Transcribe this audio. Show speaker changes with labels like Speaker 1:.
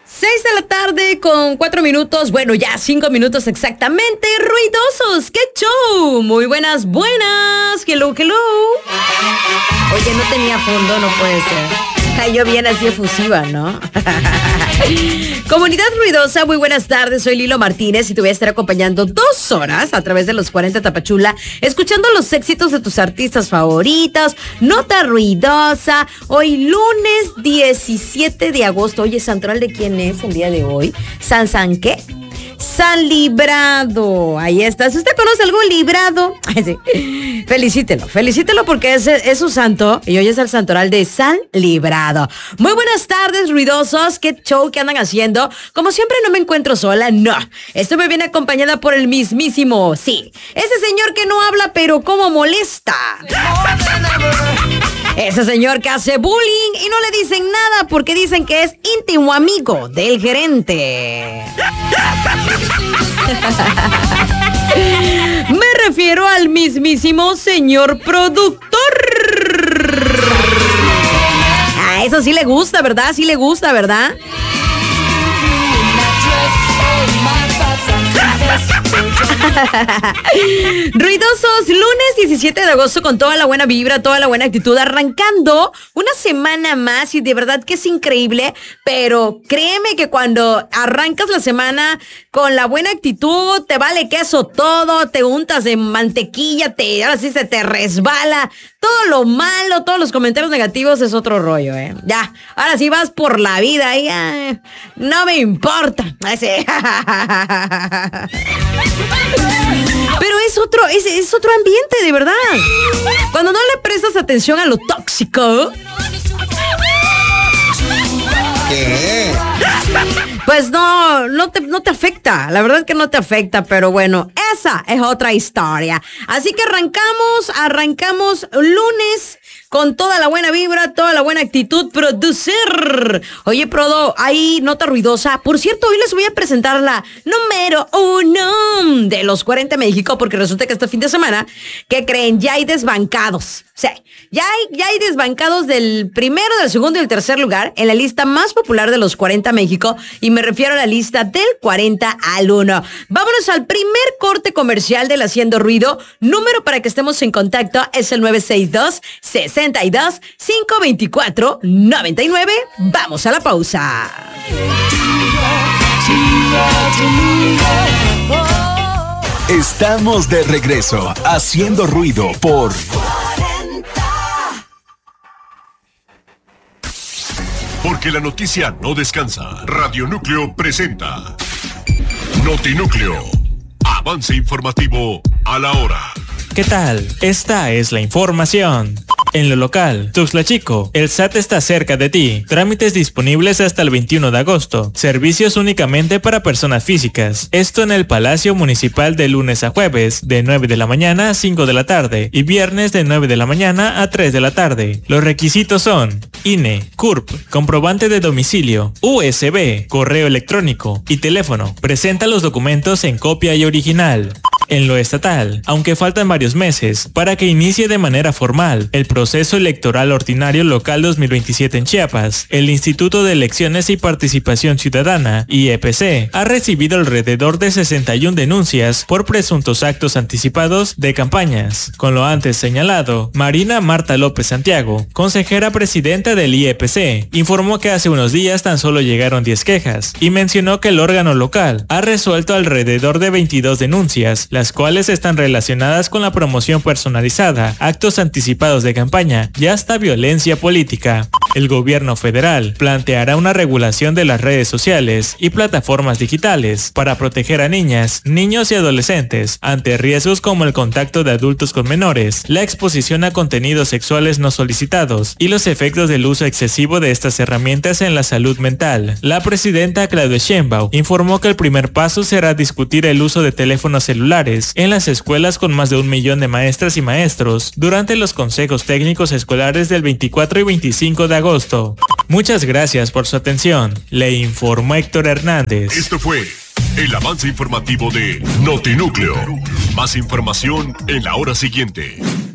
Speaker 1: 6 de la tarde con 4 minutos, bueno, ya 5 minutos exactamente, ruidosos, ¡qué show! Muy buenas, hello. Oye, no tenía fondo, no puede ser. Ay, yo bien así efusiva, ¿no? Comunidad ruidosa, muy buenas tardes, soy Lilo Martínez y te voy a estar acompañando 2 horas a través de los 40 Tapachula, escuchando los éxitos de tus artistas favoritos, nota ruidosa, hoy lunes 17 de agosto, oye, ¿santoral de quién es el día de hoy? ¿San qué? San Librado, ahí está. Si usted conoce algún librado, sí. Felicítelo porque es su santo y hoy es el santoral de San Librado. Muy buenas tardes, ruidosos, qué show que andan haciendo. Como siempre no me encuentro sola, no. Esto me viene acompañada por el mismísimo, sí, ese señor que no habla pero cómo molesta. Ese señor que hace bullying y no le dicen nada porque dicen que es íntimo amigo del gerente. Me refiero al mismísimo señor productor. Ah, eso sí le gusta, ¿verdad? Sí le gusta, ¿verdad? Ruidosos, lunes 17 de agosto con toda la buena vibra, toda la buena actitud, arrancando una semana más y de verdad que es increíble, pero créeme que cuando arrancas la semana con la buena actitud, te vale queso todo, te untas de mantequilla, ahora sí se te resbala, todo lo malo, todos los comentarios negativos es otro rollo, ya, ahora sí vas por la vida y no me importa. Pero es otro ambiente, de verdad. Cuando no le prestas atención a lo tóxico, ¿qué? Pues no te afecta. La verdad es que no te afecta, pero bueno, esa es otra historia. Así que arrancamos lunes con toda la buena vibra, toda la buena actitud, producer. Oye, Prodo, hay nota ruidosa. Por cierto, hoy les voy a presentar la número 1 de los 40 México, porque resulta que este fin de semana, ¿qué creen? Ya hay desbancados. O sea, ya hay desbancados del primero, del segundo y del tercer lugar en la lista más popular de los 40 México, y me refiero a la lista del 40 al 1. Vámonos al primer corte comercial del Haciendo Ruido. Número para que estemos en contacto es el 962-62-524-99. Vamos a la pausa.
Speaker 2: Estamos de regreso, Haciendo Ruido por... Porque la noticia no descansa. Radio Núcleo presenta Notinúcleo. Avance informativo a la hora.
Speaker 3: ¿Qué tal? Esta es la información. En lo local, Tuxtla Chico, el SAT está cerca de ti. Trámites disponibles hasta el 21 de agosto. Servicios únicamente para personas físicas. Esto en el Palacio Municipal de lunes a jueves, de 9 de la mañana a 5 de la tarde y viernes de 9 de la mañana a 3 de la tarde. Los requisitos son INE, CURP, comprobante de domicilio, USB, correo electrónico y teléfono. Presenta los documentos en copia y original. En lo estatal, aunque faltan varios meses para que inicie de manera formal el proceso electoral ordinario local 2027 en Chiapas, el Instituto de Elecciones y Participación Ciudadana, IEPC, ha recibido alrededor de 61 denuncias por presuntos actos anticipados de campañas. Con lo antes señalado, Marina Marta López Santiago, consejera presidenta del IEPC, informó que hace unos días tan solo llegaron 10 quejas y mencionó que el órgano local ha resuelto alrededor de 22 denuncias, las cuales están relacionadas con la promoción personalizada, actos anticipados de campaña y hasta violencia política. El gobierno federal planteará una regulación de las redes sociales y plataformas digitales para proteger a niñas, niños y adolescentes ante riesgos como el contacto de adultos con menores, la exposición a contenidos sexuales no solicitados y los efectos del uso excesivo de estas herramientas en la salud mental. La presidenta Claudia Sheinbaum informó que el primer paso será discutir el uso de teléfonos celulares en las escuelas con más de 1 millón de maestras y maestros durante los consejos técnicos escolares del 24 y 25 de agosto. Muchas gracias por su atención. Le informó Héctor Hernández.
Speaker 2: Esto fue el avance informativo de Notinúcleo. Más información en la hora siguiente.